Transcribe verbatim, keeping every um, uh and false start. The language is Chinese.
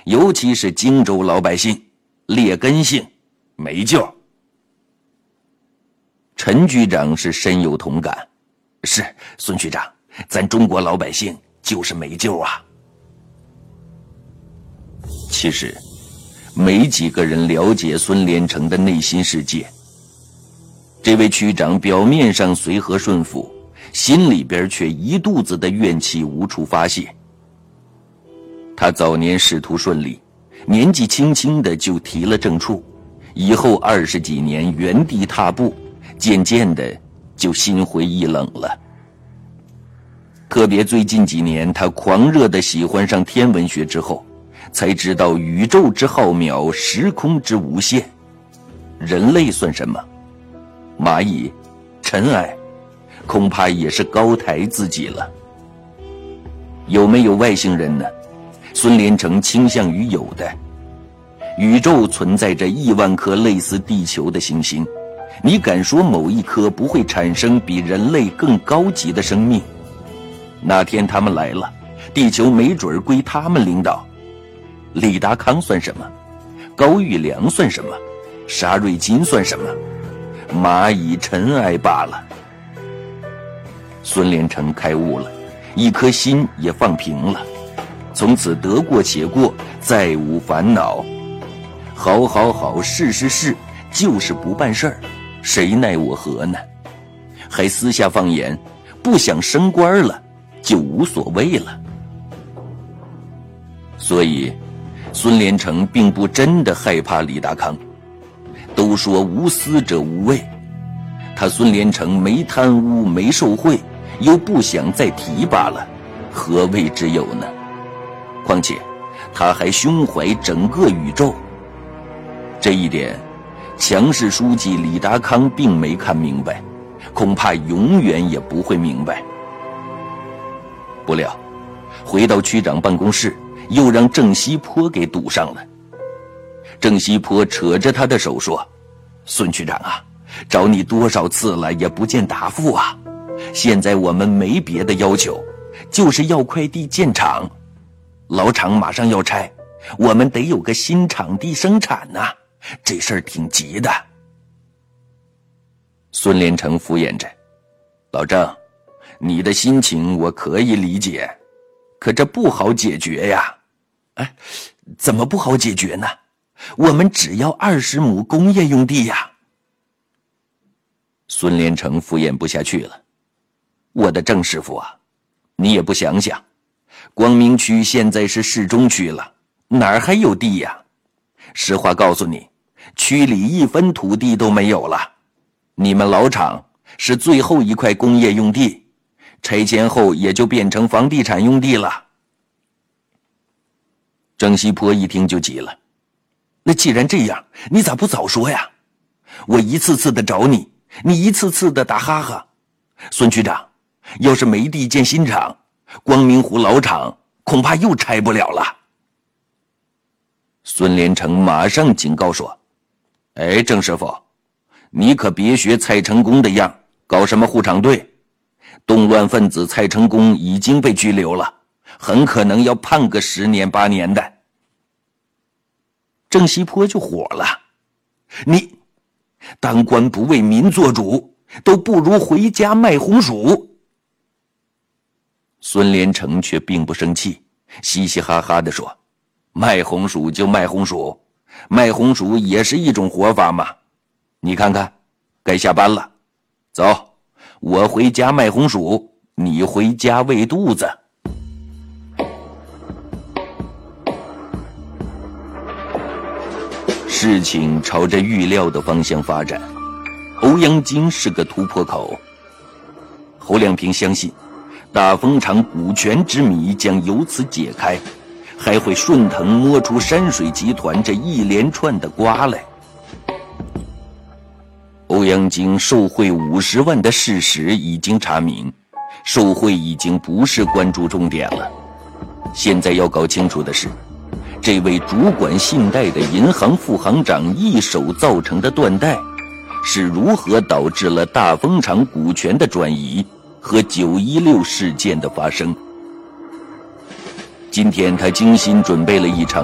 尤其是荆州老百姓，劣根性，没救。陈局长是深有同感。是，孙局长，咱中国老百姓就是没救啊。其实，没几个人了解孙连成的内心世界。这位区长表面上随和顺服，心里边却一肚子的怨气无处发泄。他早年仕途顺利，年纪轻轻的就提了正处，以后二十几年原地踏步，渐渐的就心灰意冷了。特别最近几年，他狂热的喜欢上天文学之后，才知道宇宙之浩渺，时空之无限。人类算什么？蚂蚁、尘埃，恐怕也是高抬自己了。有没有外星人呢？孙连成倾向于有的。宇宙存在着亿万颗类似地球的行星，你敢说某一颗不会产生比人类更高级的生命？哪天他们来了，地球没准归他们领导。李达康算什么？高育良算什么？沙瑞金算什么？蚂蚁尘埃罢了。孙连成开悟了，一颗心也放平了，从此得过且过，再无烦恼。好好好，是是是，就是不办事儿，谁奈我何呢？还私下放言，不想升官了，就无所谓了。所以，孙连成并不真的害怕李达康。都说无私者无畏，他孙连成没贪污没受贿，又不想再提拔了，何谓之有呢？况且他还胸怀整个宇宙，这一点强势书记李达康并没看明白，恐怕永远也不会明白。不料回到区长办公室，又让郑西坡给堵上了。郑西坡扯着他的手说：孙区长啊，找你多少次了也不见答复啊，现在我们没别的要求，就是要块地建厂，老厂马上要拆，我们得有个新场地生产呐、啊，这事儿挺急的。孙连成敷衍着：老郑，你的心情我可以理解，可这不好解决呀。哎，怎么不好解决呢？我们只要二十亩工业用地呀。孙连成敷衍不下去了：我的郑师傅啊，你也不想想，光明区现在是市中区了，哪儿还有地呀？实话告诉你，区里一分土地都没有了。你们老厂是最后一块工业用地，拆迁后也就变成房地产用地了。郑西坡一听就急了：那既然这样，你咋不早说呀？我一次次的找你，你一次次的打哈哈。孙区长，要是没地建新厂，光明湖老厂恐怕又拆不了了。孙连成马上警告说：哎，郑师傅，你可别学蔡成功的样，搞什么护厂队。动乱分子蔡成功已经被拘留了，很可能要判个十年八年的。郑西坡就火了：你当官不为民做主，都不如回家卖红薯。孙连成却并不生气，嘻嘻哈哈地说：卖红薯就卖红薯，卖红薯也是一种活法嘛。你看看，该下班了，走，我回家卖红薯，你回家喂肚子。事情朝着预料的方向发展，欧阳菁是个突破口。侯亮平相信，大风厂股权之谜将由此解开，还会顺藤摸出山水集团这一连串的瓜来。欧阳菁受贿五十万的事实已经查明，受贿已经不是关注重点了。现在要搞清楚的是，这位主管信贷的银行副行长一手造成的断贷，是如何导致了大风厂股权的转移和九一六事件的发生。今天他精心准备了一场